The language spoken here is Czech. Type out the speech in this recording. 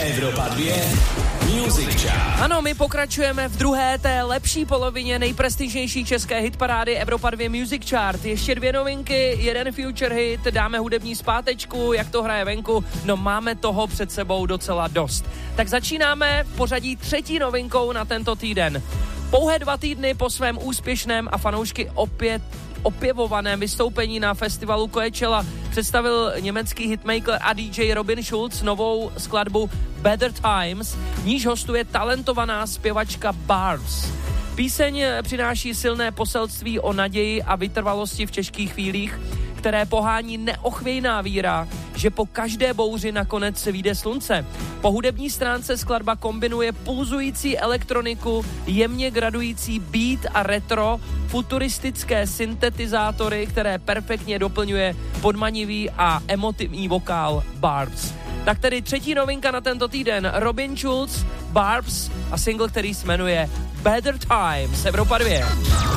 Evropa 2 Music Chart. Ano, my pokračujeme v druhé té lepší polovině nejprestižnější české hitparády Evropa 2 Music Chart. Ještě 2 novinky, 1 future hit, dáme hudební zpátečku, jak to hraje venku, no máme toho před sebou docela dost. Tak začínáme v pořadí 3. novinkou na tento týden. Pouhé 2 týdny po svém úspěšném a fanoušky opěvovaném vystoupení na festivalu Coachella představil německý hitmaker a DJ Robin Schulz novou skladbu Better Times, v níž hostuje talentovaná zpěvačka Barbs. Píseň přináší silné poselství o naději a vytrvalosti v těžkých chvílích, které pohání neochvějná víra, že po každé bouři nakonec se vyjde slunce. Po hudební stránce skladba kombinuje pulzující elektroniku, jemně gradující beat a retro, futuristické syntetizátory, které perfektně doplňuje podmanivý a emotivní vokál Barbs. Tak tedy 3. novinka na tento týden, Robin Schulz, Barbs a single, který se jmenuje Better Times, Evropa 2.